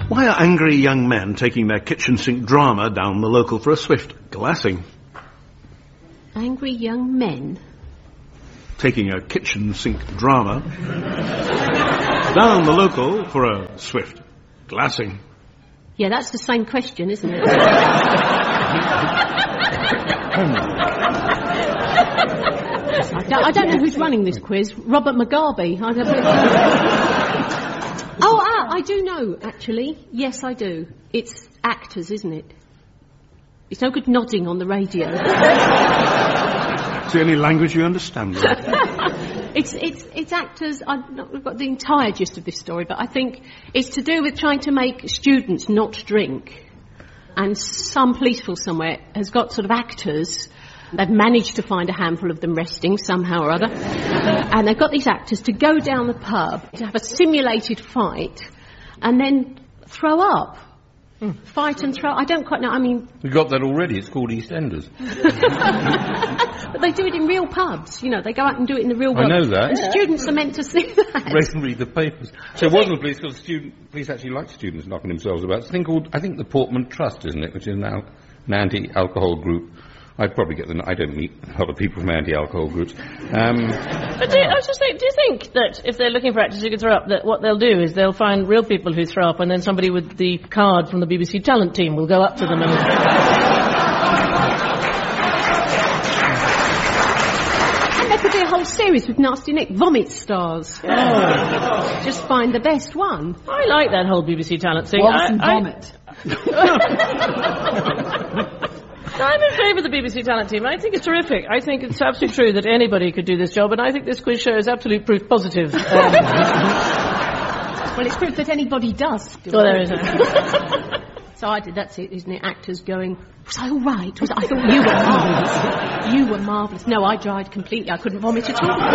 Why are angry young men taking their kitchen sink drama down the local for a swift glassing? Angry young men? Taking a kitchen sink drama down the local for a swift glassing. Yeah, that's the same question, isn't it? I don't know who's running this quiz. Robert Mugabe. I do know, actually. Yes, I do. It's actors, isn't it? It's no good nodding on the radio. It's the only language you understand. It's actors. I've not got the entire gist of this story, but I think it's to do with trying to make students not drink. And some police force somewhere has got sort of actors. They've managed to find a handful of them resting somehow or other. And they've got these actors to go down the pub to have a simulated fight and then throw up. Fight and throw. I don't quite know. I mean... We've got that already. It's called EastEnders. But they do it in real pubs. You know, they go out and do it in the real world. I know that. And students are meant to see that. Read the papers. So it wasn't police, because police actually like students knocking themselves about. It's a thing called, I think, the Portman Trust, isn't it, which is now an anti-alcohol group. I'd probably get I don't meet a lot of people from anti-alcohol groups. But I was just saying, do you think that if they're looking for actors who can throw up, that what they'll do is they'll find real people who throw up, and then somebody with the card from the BBC talent team will go up to them and... And there could be a whole series with Nasty Nick, Vomit Stars. Oh. Just find the best one. I like that whole BBC talent thing. Vomit. I'm in favour of the BBC talent team. I think it's terrific. I think it's absolutely true that anybody could do this job, and I think this quiz show is absolute proof positive. Well, it's proof that anybody does. Well, there is that. So that's it, isn't it? Actors going, was I all right? I thought you were marvellous. You were marvellous. No, I dried completely. I couldn't vomit at all.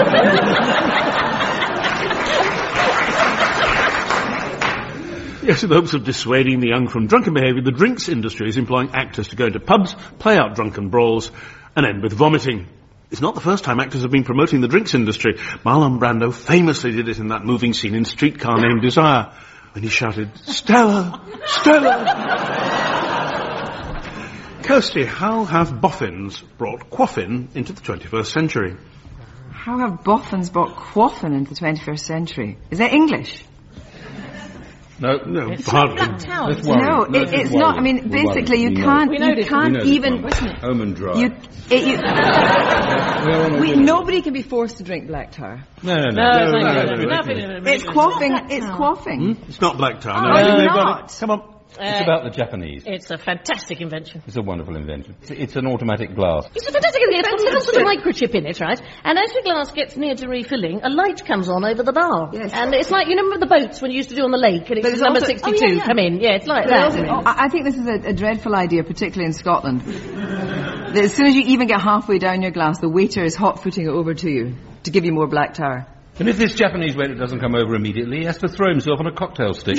Yes, in the hopes of dissuading the young from drunken behaviour, the drinks industry is employing actors to go into pubs, play out drunken brawls, and end with vomiting. It's not the first time actors have been promoting the drinks industry. Marlon Brando famously did it in that moving scene in Streetcar Named Desire, when he shouted, "Stella! Stella!" Kirsty, how have boffins brought quaffin into the 21st century? How have boffins brought quaffin into the 21st century? Is that English? No, hardly. No, it's not. I mean, basically, you can't even. Home and dry. Nobody can be forced to drink black tar. No. It's quaffing. It's quaffing. It's not black tar. No, it's not. Come on. It's about the Japanese. It's a fantastic invention. It's a wonderful invention. It's an automatic glass. It's a fantastic invention. It's got a little sort of microchip in it, right? And as the glass gets near to refilling, a light comes on over the bar. Yes. And it's like, you remember the boats when you used to do on the lake, and it's number 62, come in. Yeah, it's like that. I think this is a dreadful idea, particularly in Scotland. That as soon as you even get halfway down your glass, the waiter is hot-footing it over to you to give you more black tar. And if this Japanese waiter doesn't come over immediately, he has to throw himself on a cocktail stick.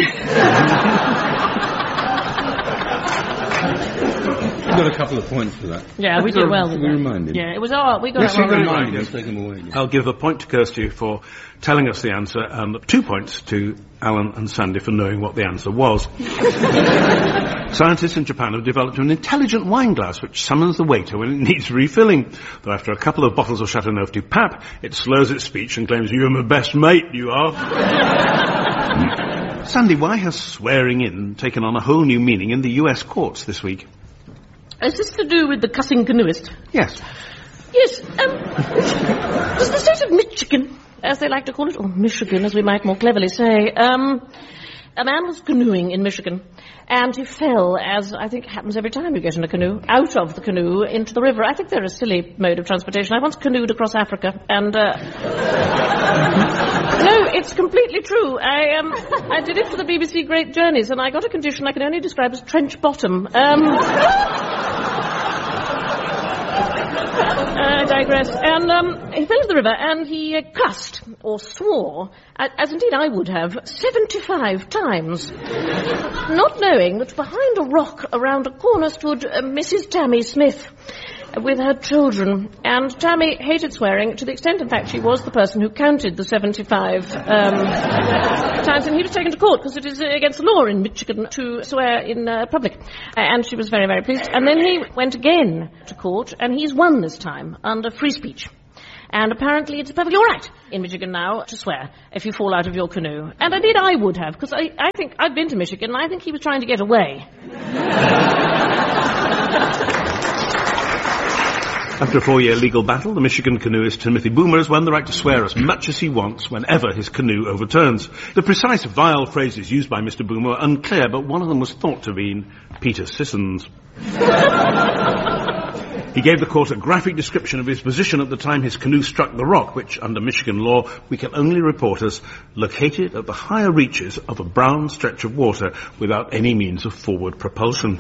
We got a couple of points for that. Yeah, we did well with that. We reminded. Yeah, it was all right. We got Yes, it well. Take them away. I'll give a point to Kirsty for telling us the answer, and 2 points to Alan and Sandy for knowing what the answer was. Scientists in Japan have developed an intelligent wine glass which summons the waiter when it needs refilling. Though after a couple of bottles of Chateauneuf du Pape, it slurs its speech and claims, "You're my best mate, you are." Sandy, why has swearing in taken on a whole new meaning in the US courts this week? Is this to do with the cussing canoeist? Yes. Yes, does the state of Michigan, as they like to call it, or Michigan, as we might more cleverly say, a man was canoeing in Michigan, and he fell, as I think happens every time you get in a canoe, out of the canoe into the river. I think they're a silly mode of transportation. I once canoed across Africa, and... No, it's completely true. I did it for the BBC Great Journeys, and I got a condition I can only describe as trench bottom. I digress. And he fell into the river, and he cussed, or swore, as indeed I would have, 75 times, not knowing that behind a rock around a corner stood Mrs. Tammy Smith. with her children. And Tammy hated swearing to the extent, in fact, she was the person who counted the 75 times, and he was taken to court because it is against the law in Michigan to swear in public. And she was very, very pleased. And then he went again to court, and he's won this time under free speech. And apparently it's perfectly all right in Michigan now to swear if you fall out of your canoe. And indeed I would have, because I think I've been to Michigan, and I think he was trying to get away. After a 4-year legal battle, the Michigan canoeist Timothy Boomer has won the right to swear as much as he wants whenever his canoe overturns. The precise vile phrases used by Mr. Boomer are unclear, but one of them was thought to have been Peter Sissons. He gave the court a graphic description of his position at the time his canoe struck the rock, which, under Michigan law, we can only report as located at the higher reaches of a brown stretch of water without any means of forward propulsion.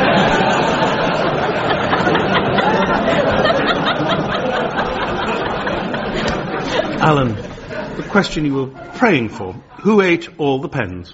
Alan, the question you were praying for, who ate all the pens?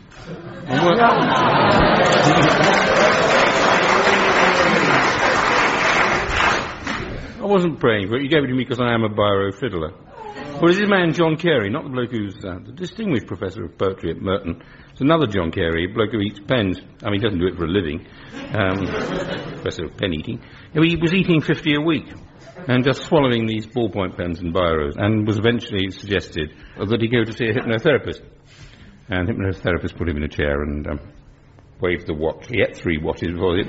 I wasn't praying for it. You gave it to me because I am a biro fiddler. Well, this is man John Carey, not the bloke who's the distinguished professor of poetry at Merton. It's another John Carey, a bloke who eats pens. I mean, he doesn't do it for a living. Professor of pen eating. He was eating 50 a week and just swallowing these ballpoint pens and biros, and was eventually suggested that he go to see a hypnotherapist. And the hypnotherapist put him in a chair and waved the watch. He ate 3 watches before the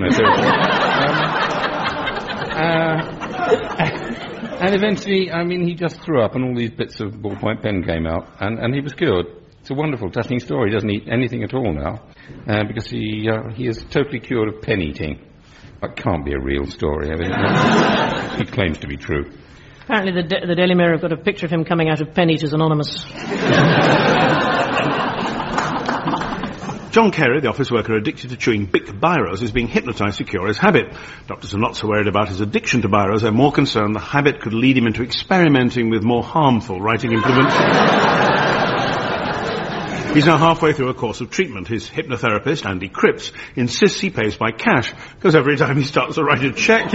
hypnotherapist. And eventually, I mean, he just threw up and all these bits of ballpoint pen came out, and he was cured. It's a wonderful, touching story. He doesn't eat anything at all now, because he is totally cured of pen eating. That can't be a real story. I mean, it claims to be true. Apparently the Daily Mirror have got a picture of him coming out of Pen Eaters Anonymous. John Carey, the office worker addicted to chewing Bic biros, is being hypnotised to cure his habit. Doctors are not so worried about his addiction to biros. They're more concerned the habit could lead him into experimenting with more harmful writing implements. He's now halfway through a course of treatment. His hypnotherapist, Andy Cripps, insists he pays by cash, because every time he starts to write a cheque,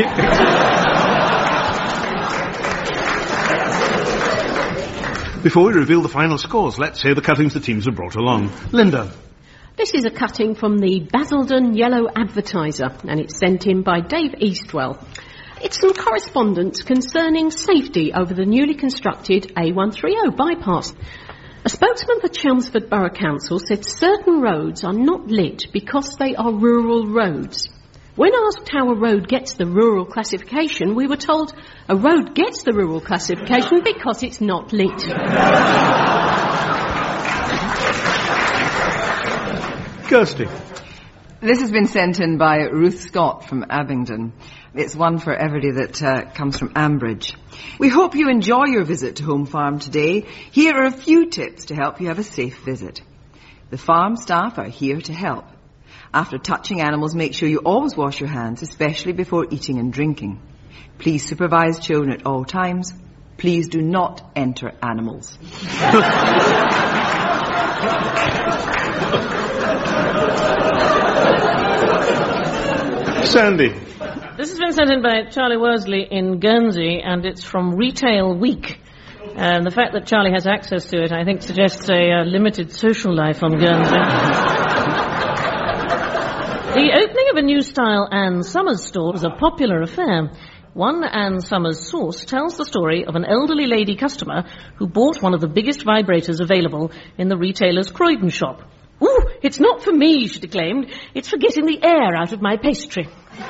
Before we reveal the final scores, let's hear the cuttings the teams have brought along. Linda. This is a cutting from the Basildon Yellow Advertiser, and it's sent in by Dave Eastwell. It's some correspondence concerning safety over the newly constructed A130 bypass. A spokesman for Chelmsford Borough Council said certain roads are not lit because they are rural roads. When asked how a road gets the rural classification, we were told a road gets the rural classification because it's not lit. Kirsty. This has been sent in by Ruth Scott from Abingdon. It's one for everybody that comes from Ambridge. We hope you enjoy your visit to Home Farm today. Here are a few tips to help you have a safe visit. The farm staff are here to help. After touching animals, make sure you always wash your hands, especially before eating and drinking. Please supervise children at all times. Please do not enter animals. Sandy. This has been sent in by Charlie Worsley in Guernsey, and it's from Retail Week. And the fact that Charlie has access to it, I think, suggests a limited social life on Guernsey. The opening of a new style Ann Summers store was a popular affair. One Ann Summers source tells the story of an elderly lady customer who bought one of the biggest vibrators available in the retailer's Croydon shop. "Ooh, it's not for me," she declaimed. "It's for getting the air out of my pastry."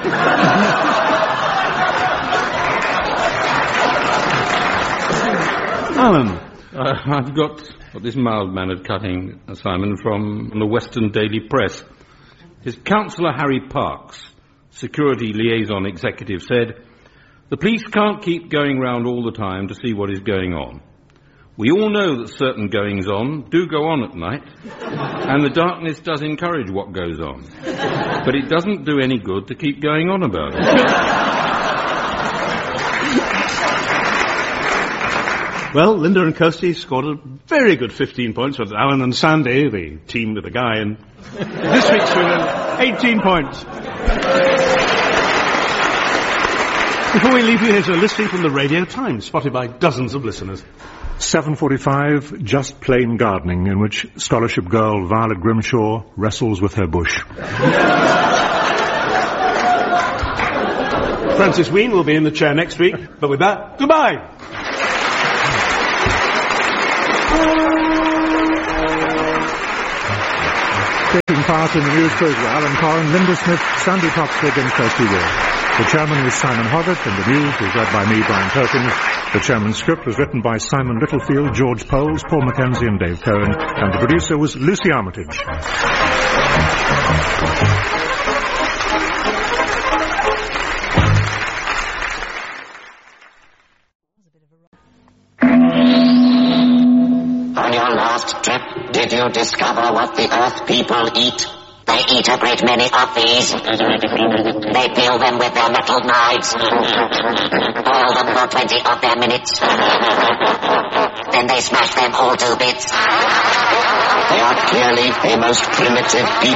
Alan. I've got this mild-mannered cutting, Simon, from the Western Daily Press. His Councillor Harry Parks, Security Liaison Executive, said, "The police can't keep going round all the time to see what is going on. We all know that certain goings-on do go on at night, and the darkness does encourage what goes on. But it doesn't do any good to keep going on about it." Well, Linda and Kirsty scored a very good 15 points, with Alan and Sandy, the team with the guy, and this week's winner, 18 points. Before we leave you, here's a listing from the Radio Times, spotted by dozens of listeners. 7:45, Just Plain Gardening, in which scholarship girl Violet Grimshaw wrestles with her bush. Francis Wheen will be in the chair next week, but with that, goodbye! Taking part in the news quiz were Alan Corrin, Linda Smith, Sandy Toksvig and Kirsty Ward. The chairman was Simon Hoggart, and the news was read by me, Brian Perkins. The chairman's script was written by Simon Littlefield, George Poles, Paul Mackenzie and Dave Cohen, and the producer was Lucy Armitage. On your last trip, did you discover what the Earth people eat? They eat a great many of these. They peel them with their metal knives. Boil them for 20 of their minutes. Then they smash them all to bits. They are clearly the most primitive people.